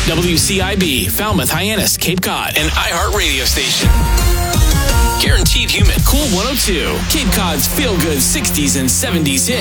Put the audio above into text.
WCIB, Falmouth, Hyannis, Cape Cod, an iHeart radio station. Guaranteed Human, Cool 102, Cape Cod's feel-good 60s and 70s hit.